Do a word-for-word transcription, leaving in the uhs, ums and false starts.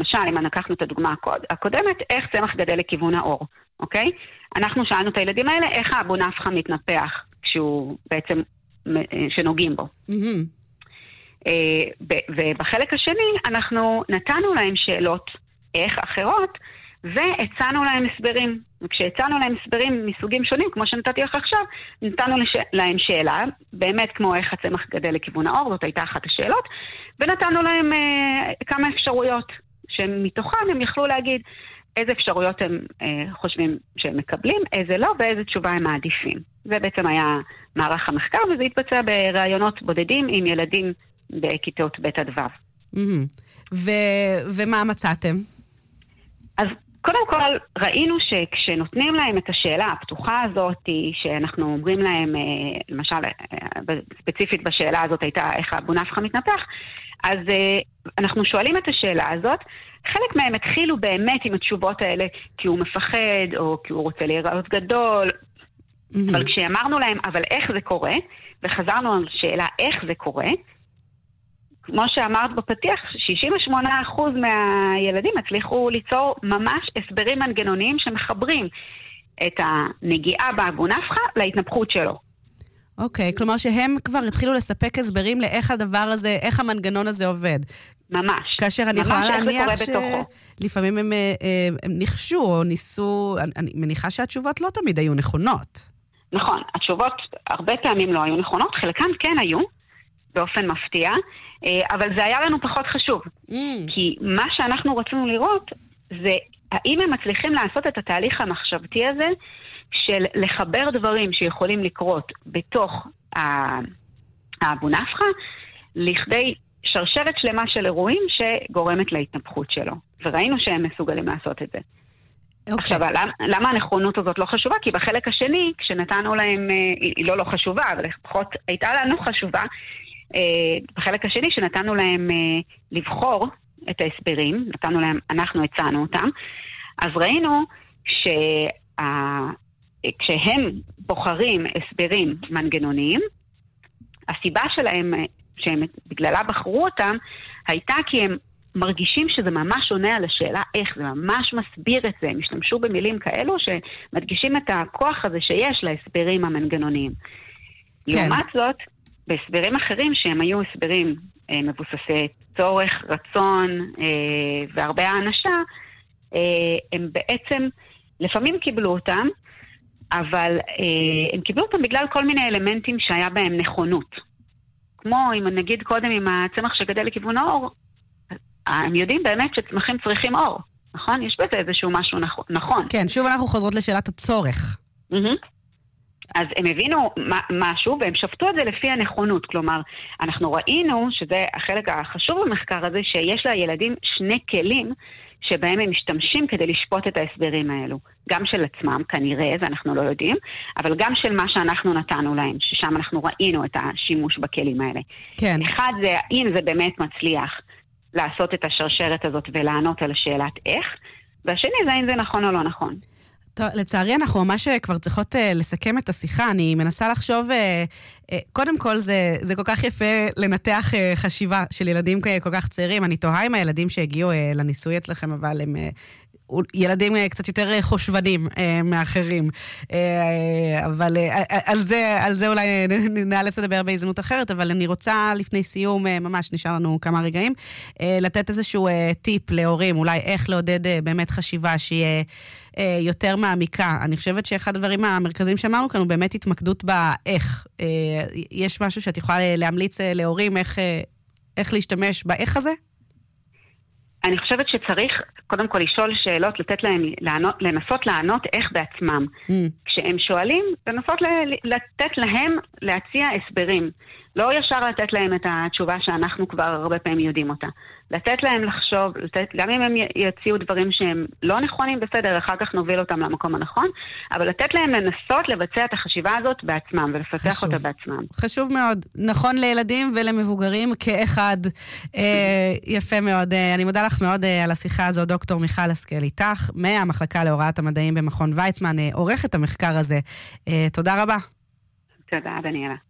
למשל, אם לקחנו את הדוגמה הקודמת, איך צמח גדל לכיוון האור, אוקיי? אנחנו שאלנו את הילדים האלה, איך האבו נפחא מתנפח כשהוא בעצם, שנוגעים בו. ובחלק השני, אנחנו נתנו להם שאלות איך אחרות, והצענו להם הסברים. וכשהצענו להם הסברים מסוגים שונים, כמו שנתתי לך עכשיו, נתנו להם שאלה, באמת כמו איך הצמח גדל לכיוון האור, זאת הייתה אחת השאלות, ונתנו להם אה, כמה אפשרויות, שמתוכן הם יכלו להגיד איזה אפשרויות הם אה, חושבים שהם מקבלים, איזה לא, ואיזה תשובה הם מעדיפים. זה בעצם היה מערך המחקר, וזה התבצע ברעיונות בודדים עם ילדים בכיתות בית עד ו'. ו- ומה מצאתם? אז קודם כל, ראינו שכשנותנים להם את השאלה הפתוחה הזאת, שאנחנו אומרים להם, למשל, ספציפית בשאלה הזאת הייתה איך האבו נפחא מתנפח, אז אנחנו שואלים את השאלה הזאת, חלק מהם התחילו באמת עם התשובות האלה, כי הוא מפחד, או כי הוא רוצה להיראות גדול, mm-hmm. אבל כשאמרנו להם, אבל איך זה קורה, וחזרנו על שאלה איך זה קורה, כמו שאמרת בפתיח, שישים ושמונה אחוז מהילדים הצליחו ליצור ממש הסברים מנגנוניים שמחברים את הנגיעה באבו נפחא להתנפחות שלו. אוקיי, כלומר שהם כבר התחילו לספק הסברים לאיך הדבר הזה, איך המנגנון הזה עובד. ממש. כאשר אני יכולה להניח שלפעמים הם, הם נחשו או ניסו, אני מניחה שהתשובות לא תמיד היו נכונות. נכון, התשובות הרבה פעמים לא היו נכונות, חלקן כן היו, באופן מפתיע, אבל זה היה לנו פחות חשוב. Mm. כי מה שאנחנו רצינו לראות זה האם הם מצליחים לעשות את התהליך המחשבתי הזה של לחבר דברים שיכולים לקרות בתוך האבו נפחא לכדי שרשרת שלמה של אירועים שגורמת להתנפחות שלו. וראינו שהם מסוגלים לעשות את זה. Okay. עכשיו, למה, למה הנכונות הזאת לא חשובה? כי בחלק השני, כשנתנו להם, היא לא לא חשובה, אבל לפחות הייתה לנו חשובה, בחלק השני שנתנו להם לבחור את ההסברים, נתנו להם, אנחנו הצענו אותם, אז ראינו שכשהם בוחרים הסברים מנגנוניים, הסיבה שלהם, שהם בגללה בחרו אותם, הייתה כי הם מרגישים שזה ממש עונה על השאלה איך, זה ממש מסביר את זה, הם השתמשו במילים כאלו שמדגישים את הכוח הזה שיש להסברים המנגנוניים. כן. לעומת זאת, בהסברים אחרים שהם היו הסברים אה, מבוססי צורך, רצון אה, והרבה האנשה, אה, הם בעצם לפעמים קיבלו אותם, אבל אה, הם קיבלו אותם בגלל כל מיני אלמנטים שהיה בהם נכונות. כמו אם נגיד קודם עם הצמח שגדל לכיוון האור, הם יודעים באמת שצמחים צריכים אור, נכון? יש בזה איזשהו משהו נכון. כן, שוב אנחנו חוזרות לשאלת הצורך. Mm-hmm. אז הם הבינו משהו והם שפטו את זה לפי הנכונות, כלומר, אנחנו ראינו שזה החלק החשוב במחקר הזה, שיש לילדים שני כלים שבהם הם משתמשים כדי לשפוט את ההסברים האלו. גם של עצמם, כנראה, זה אנחנו לא יודעים, אבל גם של מה שאנחנו נתנו להם, ששם אנחנו ראינו את השימוש בכלים האלה. כן. אחד זה, אם זה באמת מצליח לעשות את השרשרת הזאת ולענות על השאלת איך, והשני זה אם זה נכון או לא נכון. טוב, לצערי אנחנו ממש כבר צריכות uh, לסכם את השיחה, אני מנסה לחשוב, uh, uh, קודם כל זה, זה כל כך יפה לנתח uh, חשיבה של ילדים כל כך צעירים, אני תוהה עם הילדים שהגיעו uh, לניסוי אצלכם, אבל הם... Uh, ילדים קצת יותר חושבנים מאחרים, אבל על זה, על זה אולי נאלץ לדבר בהזדמנות אחרת, אבל אני רוצה לפני סיום, ממש נשאר לנו כמה רגעים, לתת איזשהו טיפ להורים, אולי איך לעודד באמת חשיבה שיהיה יותר מעמיקה. אני חושבת שאחד הדברים המרכזיים שאמרנו כאן הוא באמת התמקדות באיך. יש משהו שאת יכולה להמליץ להורים איך, איך להשתמש באיך הזה? אני חושבת שצריך קודם כל לשאול שאלות, לתת להם, לענות, לנסות לענות איך בעצמם. Mm. כשהם שואלים, לנסות לתת להם להציע הסברים. לא ישר לתת להם את התשובה שאנחנו כבר הרבה פעמים יודעים אותה. לתת להם לחשוב, לתת, גם אם הם יציעו דברים שהם לא נכונים, בסדר, אחר כך נוביל אותם למקום הנכון, אבל לתת להם לנסות לבצע את החשיבה הזאת בעצמם, ולפתח חשוב. אותה בעצמם. חשוב מאוד. נכון לילדים ולמבוגרים כאחד. אה, יפה מאוד. אני מודה לך מאוד אה, על השיחה הזו, דוקטור מיכל השכל איתך, מהמחלקה להוראת המדעים במכון ויצמן, אה, עורכת המחקר הזה. אה, תודה רבה. תודה, דניאלה.